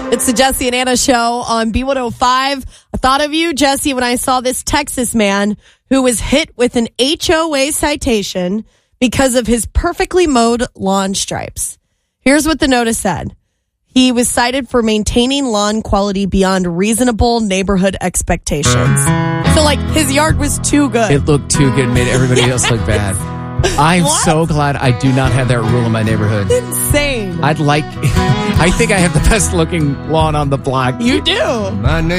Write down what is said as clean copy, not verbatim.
It's the Jesse and Anna show on B105. I thought of you, Jesse, when I saw this Texas man who was hit with an HOA citation because of his perfectly mowed lawn stripes. Here's what the notice said. He was cited for maintaining lawn quality beyond reasonable neighborhood expectations. So, like, his yard was too good. It looked too good, made everybody else look bad. I'm so glad I do not have that rule in my neighborhood. Insane. I think I have the best looking lawn on the block. You do. My name